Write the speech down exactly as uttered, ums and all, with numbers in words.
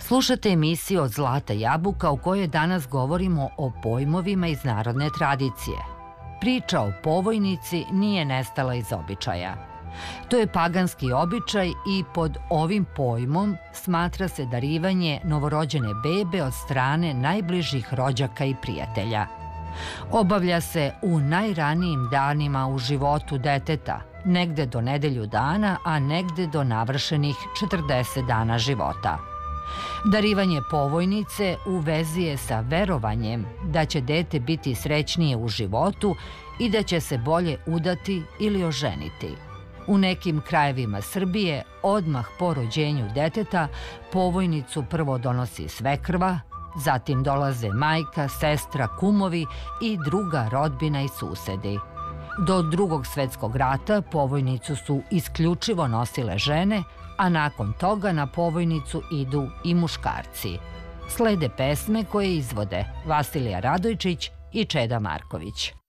Slušate emisiju od Zlata jabuka u kojoj danas govorimo o pojmovima iz narodne tradicije. Priča o povojnici nije nestala iz običaja. To je paganski običaj i pod ovim pojmom smatra se darivanje novorođene bebe od strane najbližih rođaka i prijatelja. Obavlja se u najranijim danima u životu deteta, negde do nedelju dana, a negde do navršenih četrdeset dana života. Darivanje povojnice u vezi je sa verovanjem da će dete biti srećnije u životu i da će se bolje udati ili oženiti. U nekim krajevima Srbije odmah po rođenju deteta povojnicu prvo donosi svekrva, zatim dolaze majka, sestra, kumovi i druga rodbina i susedi. Do Drugog svetskog rata povojnicu su isključivo nosile žene, a nakon toga na povojnicu idu i muškarci. Slede pesme koje izvode Vasilija Radojčić i Čeda Marković.